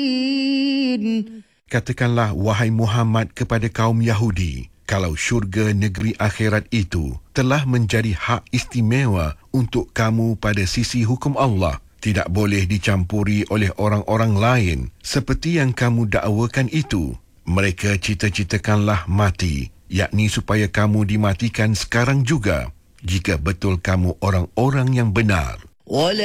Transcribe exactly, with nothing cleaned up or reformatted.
Katakanlah, wahai Muhammad, kepada kaum Yahudi, kalau syurga negeri akhirat itu telah menjadi hak istimewa untuk kamu pada sisi hukum Allah, tidak boleh dicampuri oleh orang-orang lain seperti yang kamu dakwakan itu. Mereka cita-citakanlah mati, yakni supaya kamu dimatikan sekarang juga, jika betul kamu orang-orang yang benar.